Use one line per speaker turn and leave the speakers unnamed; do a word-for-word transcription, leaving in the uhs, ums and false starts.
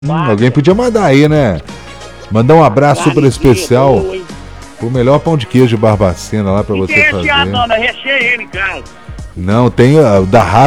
Hum, alguém podia mandar aí, né? Mandar um abraço super especial pro melhor pão de queijo de Barbacena lá pra você fazer.
Não, recheio ele em casa.
Não, tem o da Rafa.